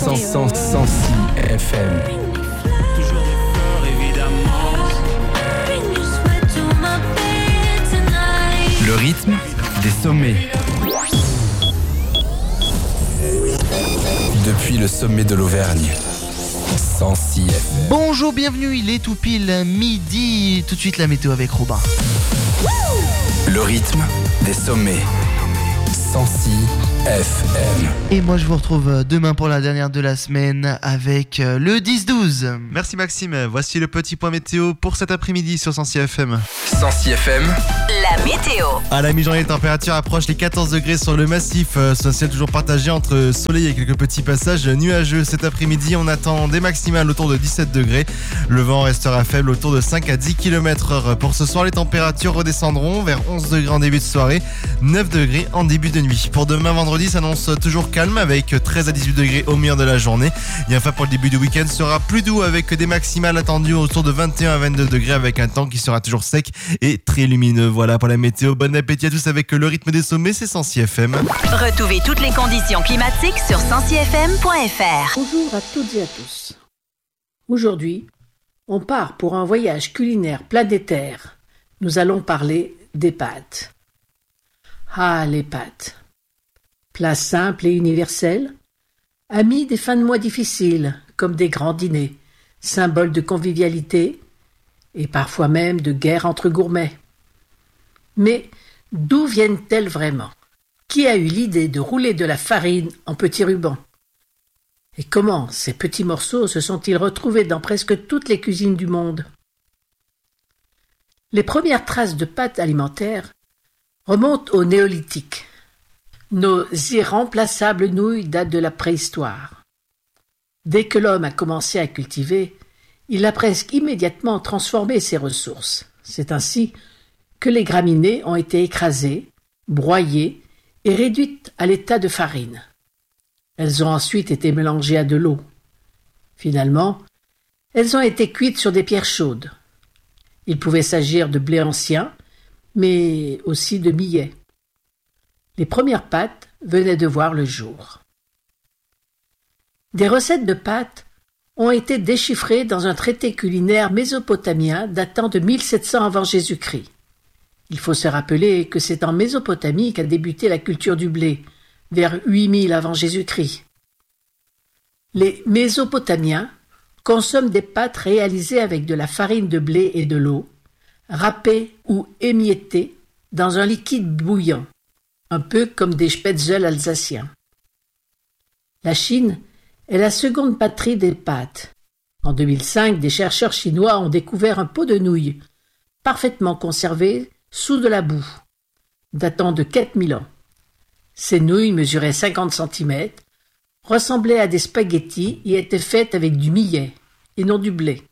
FM. Toujours fort, évidemment. Le rythme des sommets. Depuis le sommet de l'Auvergne. 106 FM. Bonjour, bienvenue, il est tout pile midi. Tout de suite la météo avec Robin. Le rythme des sommets. 106 FM. Et moi je vous retrouve demain pour la dernière de la semaine avec le 10-12. Merci Maxime, voici le petit point météo pour cet après-midi sur 106 FM. 106 FM. La météo. À la mi-journée, les températures approchent les 14 degrés sur le massif. Un ciel toujours partagé entre soleil et quelques petits passages nuageux. Cet après-midi, on attend des maximales autour de 17 degrés. Le vent restera faible autour de 5 à 10 km/h. Pour ce soir, les températures redescendront vers 11 degrés en début de soirée, 9 degrés en début de nuit. Pour demain vendredi, s'annonce toujours calme avec 13 à 18 degrés au meilleur de la journée. Et enfin, pour le début du week-end, sera plus doux avec des maximales attendues autour de 21 à 22 degrés avec un temps qui sera toujours sec et très lumineux. Voilà pour la météo. Bon appétit à tous avec le rythme des sommets, c'est 106 FM. Retrouvez toutes les conditions climatiques sur 106fm.fr. Bonjour à toutes et à tous. Aujourd'hui, on part pour un voyage culinaire planétaire. Nous allons parler des pâtes. Ah, les pâtes. Plats simples et universels, amis des fins de mois difficiles, comme des grands dîners, symboles de convivialité et parfois même de guerre entre gourmets. Mais d'où viennent-elles vraiment? Qui a eu l'idée de rouler de la farine en petits rubans? Et comment ces petits morceaux se sont-ils retrouvés dans presque toutes les cuisines du monde? Les premières traces de pâtes alimentaires remontent au néolithique. Nos irremplaçables nouilles datent de la préhistoire. Dès que l'homme a commencé à cultiver, il a presque immédiatement transformé ses ressources. C'est ainsi que les graminées ont été écrasées, broyées et réduites à l'état de farine. Elles ont ensuite été mélangées à de l'eau. Finalement, elles ont été cuites sur des pierres chaudes. Il pouvait s'agir de blé ancien, mais aussi de millet. Les premières pâtes venaient de voir le jour. Des recettes de pâtes ont été déchiffrées dans un traité culinaire mésopotamien datant de 1700 avant Jésus-Christ. Il faut se rappeler que c'est en Mésopotamie qu'a débuté la culture du blé, vers 8000 avant Jésus-Christ. Les Mésopotamiens consomment des pâtes réalisées avec de la farine de blé et de l'eau, râpées ou émiettées dans un liquide bouillant, un peu comme des spätzle alsaciens. La Chine est la seconde patrie des pâtes. En 2005, des chercheurs chinois ont découvert un pot de nouilles, parfaitement conservé sous de la boue, datant de 4000 ans. Ces nouilles mesuraient 50 cm, ressemblaient à des spaghettis et étaient faites avec du millet et non du blé.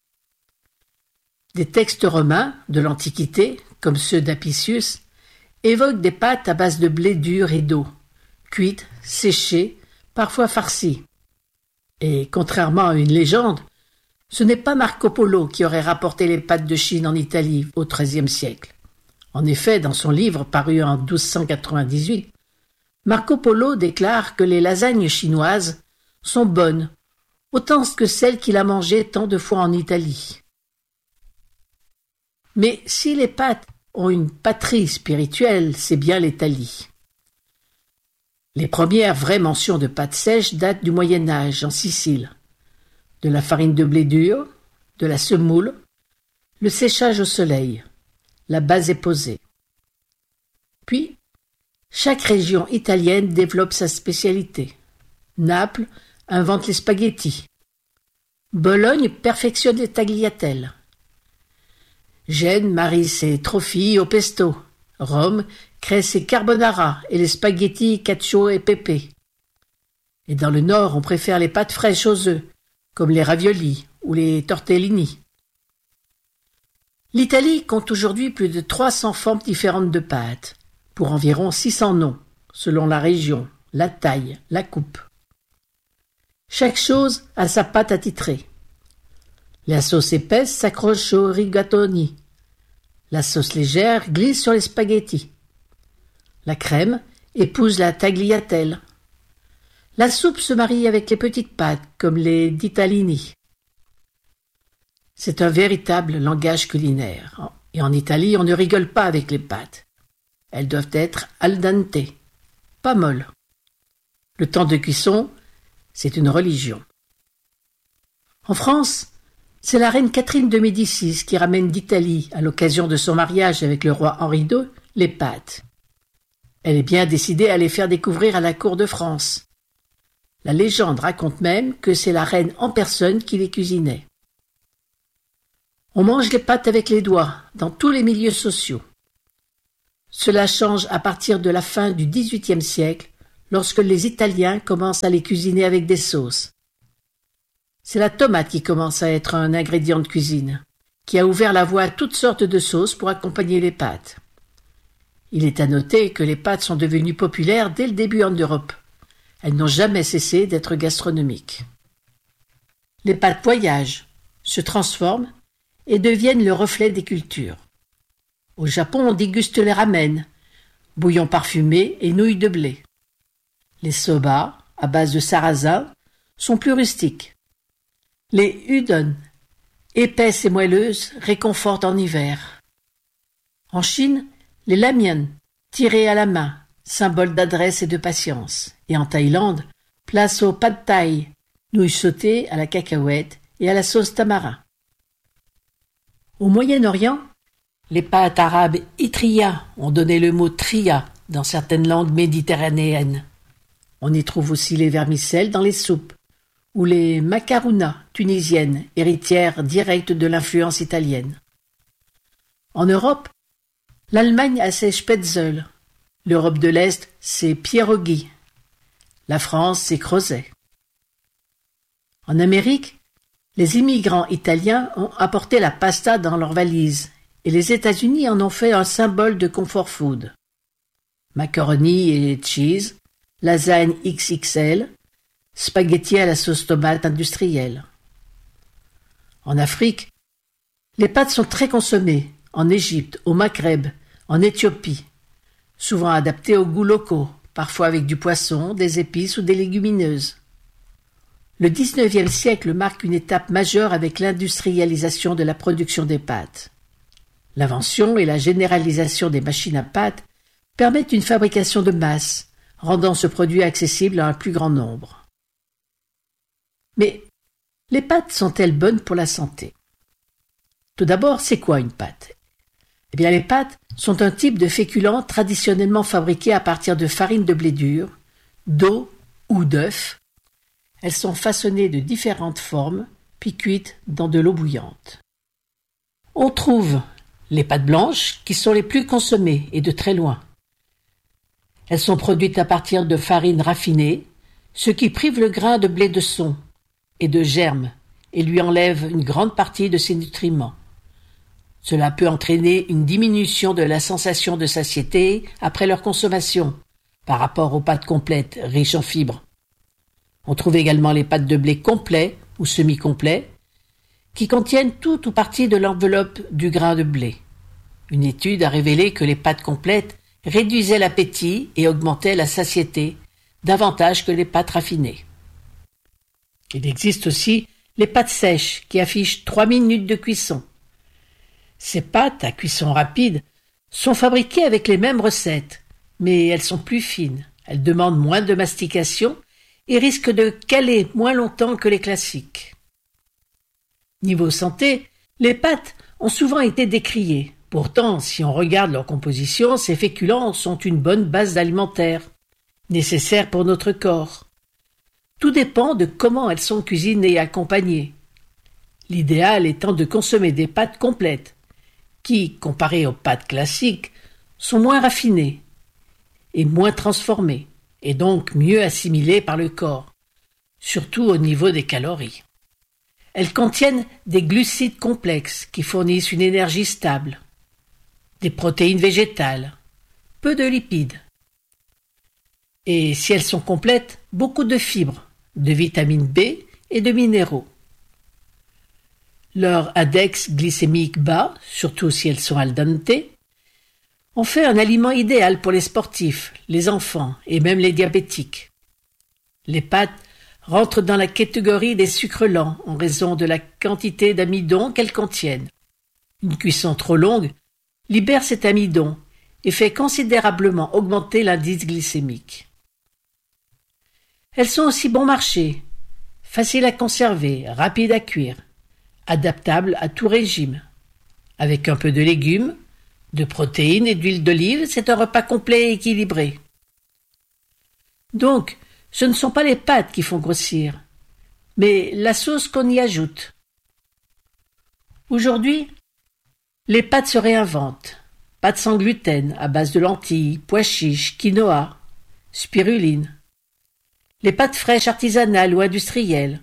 Des textes romains de l'Antiquité, comme ceux d'Apicius, évoquent des pâtes à base de blé dur et d'eau, cuites, séchées, parfois farcies. Et contrairement à une légende, ce n'est pas Marco Polo qui aurait rapporté les pâtes de Chine en Italie au XIIIe siècle. En effet, dans son livre paru en 1298, Marco Polo déclare que les lasagnes chinoises sont bonnes, autant que celles qu'il a mangées tant de fois en Italie. Mais si les pâtes ont une patrie spirituelle, c'est bien l'Italie. Les premières vraies mentions de pâtes sèches datent du Moyen Âge en Sicile. De la farine de blé dur, de la semoule, le séchage au soleil, la base est posée. Puis, chaque région italienne développe sa spécialité. Naples invente les spaghettis. Bologne perfectionne les tagliatelles. Gênes marie ses trofilles au pesto. Rome crée ses carbonara et les spaghettis cacio et pepe. Et dans le nord, on préfère les pâtes fraîches aux œufs, comme les raviolis ou les tortellini. L'Italie compte aujourd'hui plus de 300 formes différentes de pâtes, pour environ 600 noms, selon la région, la taille, la coupe. Chaque chose a sa pâte attitrée. La sauce épaisse s'accroche aux rigatoni. La sauce légère glisse sur les spaghettis. La crème épouse la tagliatelle. La soupe se marie avec les petites pâtes, comme les ditalini. C'est un véritable langage culinaire. Et en Italie, on ne rigole pas avec les pâtes. Elles doivent être al dente, pas molles. Le temps de cuisson, c'est une religion. En France, c'est la reine Catherine de Médicis qui ramène d'Italie, à l'occasion de son mariage avec le roi Henri II, les pâtes. Elle est bien décidée à les faire découvrir à la cour de France. La légende raconte même que c'est la reine en personne qui les cuisinait. On mange les pâtes avec les doigts, dans tous les milieux sociaux. Cela change à partir de la fin du XVIIIe siècle, lorsque les Italiens commencent à les cuisiner avec des sauces. C'est la tomate qui commence à être un ingrédient de cuisine, qui a ouvert la voie à toutes sortes de sauces pour accompagner les pâtes. Il est à noter que les pâtes sont devenues populaires dès le début en Europe. Elles n'ont jamais cessé d'être gastronomiques. Les pâtes voyagent, se transforment et deviennent le reflet des cultures. Au Japon, on déguste les ramen, bouillon parfumé et nouilles de blé. Les soba, à base de sarrasin, sont plus rustiques. Les udon, épaisses et moelleuses, réconfortent en hiver. En Chine, les lamian, tirés à la main, symbole d'adresse et de patience. Et en Thaïlande, place au pad thai, nouilles sautées à la cacahuète et à la sauce tamarin. Au Moyen-Orient, les pâtes arabes itriya ont donné le mot triya dans certaines langues méditerranéennes. On y trouve aussi les vermicelles dans les soupes, ou les macarounas tunisiennes, héritières directes de l'influence italienne. En Europe, l'Allemagne a ses spätzle, l'Europe de l'Est ses pierogi, la France ses crozets. En Amérique, les immigrants italiens ont apporté la pasta dans leurs valises et les États-Unis en ont fait un symbole de comfort food. Macaroni et cheese, lasagne XXL, spaghettis à la sauce tomate industrielle. En Afrique, les pâtes sont très consommées, en Égypte, au Maghreb, en Éthiopie, souvent adaptées aux goûts locaux, parfois avec du poisson, des épices ou des légumineuses. Le XIXe siècle marque une étape majeure avec l'industrialisation de la production des pâtes. L'invention et la généralisation des machines à pâtes permettent une fabrication de masse, rendant ce produit accessible à un plus grand nombre. Mais les pâtes sont-elles bonnes pour la santé? Tout d'abord, c'est quoi une pâte? Eh bien, les pâtes sont un type de féculent traditionnellement fabriqué à partir de farine de blé dur, d'eau ou d'œuf. Elles sont façonnées de différentes formes, puis cuites dans de l'eau bouillante. On trouve les pâtes blanches, qui sont les plus consommées, et de très loin. Elles sont produites à partir de farine raffinée, ce qui prive le grain de blé de son et de germe, et lui enlève une grande partie de ses nutriments. Cela peut entraîner une diminution de la sensation de satiété après leur consommation, par rapport aux pâtes complètes, riches en fibres. On trouve également les pâtes de blé complets ou semi-complets, qui contiennent tout ou partie de l'enveloppe du grain de blé. Une étude a révélé que les pâtes complètes réduisaient l'appétit et augmentaient la satiété, davantage que les pâtes raffinées. Il existe aussi les pâtes sèches, qui affichent 3 minutes de cuisson. Ces pâtes, à cuisson rapide, sont fabriquées avec les mêmes recettes, mais elles sont plus fines, elles demandent moins de mastication et risquent de caler moins longtemps que les classiques. Niveau santé, les pâtes ont souvent été décriées. Pourtant, si on regarde leur composition, ces féculents sont une bonne base alimentaire, nécessaire pour notre corps. Tout dépend de comment elles sont cuisinées et accompagnées. L'idéal étant de consommer des pâtes complètes, qui, comparées aux pâtes classiques, sont moins raffinées et moins transformées, et donc mieux assimilées par le corps, surtout au niveau des calories. Elles contiennent des glucides complexes qui fournissent une énergie stable, des protéines végétales, peu de lipides. Et si elles sont complètes, beaucoup de fibres, de vitamine B et de minéraux. Leur index glycémique bas, surtout si elles sont al dente, en fait un aliment idéal pour les sportifs, les enfants et même les diabétiques. Les pâtes rentrent dans la catégorie des sucres lents en raison de la quantité d'amidon qu'elles contiennent. Une cuisson trop longue libère cet amidon et fait considérablement augmenter l'indice glycémique. Elles sont aussi bon marché, faciles à conserver, rapides à cuire, adaptables à tout régime. Avec un peu de légumes, de protéines et d'huile d'olive, c'est un repas complet et équilibré. Donc, ce ne sont pas les pâtes qui font grossir, mais la sauce qu'on y ajoute. Aujourd'hui, les pâtes se réinventent. Pâtes sans gluten, à base de lentilles, pois chiches, quinoa, spiruline. Les pâtes fraîches artisanales ou industrielles.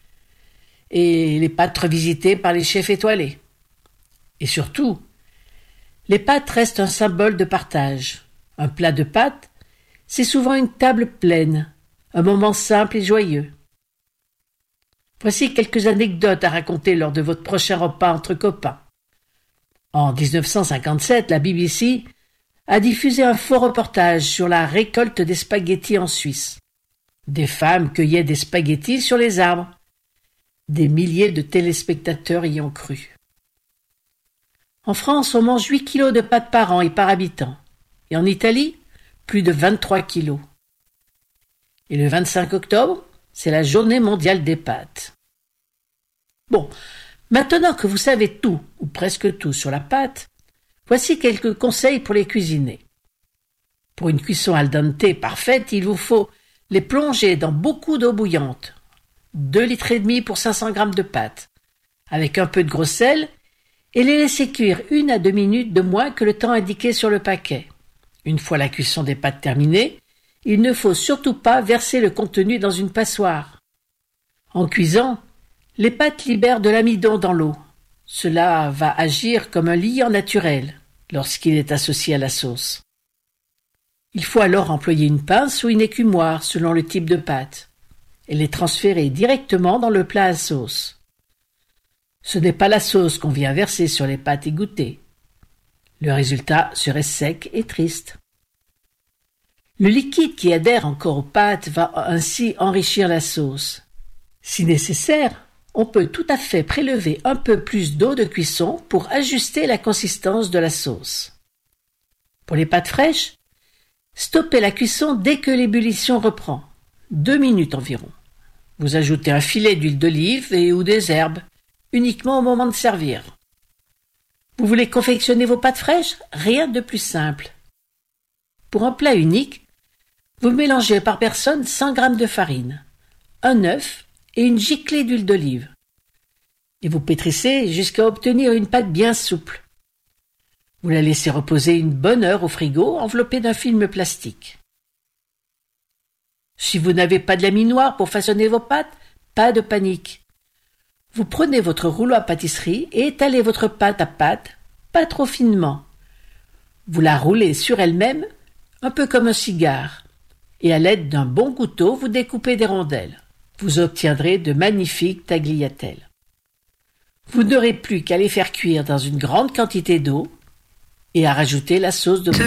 Et les pâtes revisitées par les chefs étoilés. Et surtout, les pâtes restent un symbole de partage. Un plat de pâtes, c'est souvent une table pleine, un moment simple et joyeux. Voici quelques anecdotes à raconter lors de votre prochain repas entre copains. En 1957, la BBC a diffusé un faux reportage sur la récolte des spaghettis en Suisse. Des femmes cueillaient des spaghettis sur les arbres. Des milliers de téléspectateurs y ont cru. En France, on mange 8 kilos de pâtes par an et par habitant. Et en Italie, plus de 23 kilos. Et le 25 octobre, c'est la journée mondiale des pâtes. Bon, maintenant que vous savez tout, ou presque tout, sur la pâte, voici quelques conseils pour les cuisiner. Pour une cuisson al dente parfaite, il vous faut les plonger dans beaucoup d'eau bouillante, 2,5 litres pour 500 g de pâte, avec un peu de gros sel, et les laisser cuire 1 à 2 minutes de moins que le temps indiqué sur le paquet. Une fois la cuisson des pâtes terminée, il ne faut surtout pas verser le contenu dans une passoire. En cuisant, les pâtes libèrent de l'amidon dans l'eau. Cela va agir comme un liant naturel lorsqu'il est associé à la sauce. Il faut alors employer une pince ou une écumoire selon le type de pâte et les transférer directement dans le plat à sauce. Ce n'est pas la sauce qu'on vient verser sur les pâtes égouttées. Le résultat serait sec et triste. Le liquide qui adhère encore aux pâtes va ainsi enrichir la sauce. Si nécessaire, on peut tout à fait prélever un peu plus d'eau de cuisson pour ajuster la consistance de la sauce. Pour les pâtes fraîches, stoppez la cuisson dès que l'ébullition reprend, 2 minutes environ. Vous ajoutez un filet d'huile d'olive ou des herbes, uniquement au moment de servir. Vous voulez confectionner vos pâtes fraîches? Rien de plus simple. Pour un plat unique, vous mélangez par personne 100 g de farine, un œuf et une giclée d'huile d'olive. Et vous pétrissez jusqu'à obtenir une pâte bien souple. Vous la laissez reposer une bonne heure au frigo, enveloppée d'un film plastique. Si vous n'avez pas de laminoir pour façonner vos pâtes, pas de panique. Vous prenez votre rouleau à pâtisserie et étalez votre pâte à pâte, pas trop finement. Vous la roulez sur elle-même, un peu comme un cigare, et à l'aide d'un bon couteau, vous découpez des rondelles. Vous obtiendrez de magnifiques tagliatelles. Vous n'aurez plus qu'à les faire cuire dans une grande quantité d'eau et à rajouter la sauce de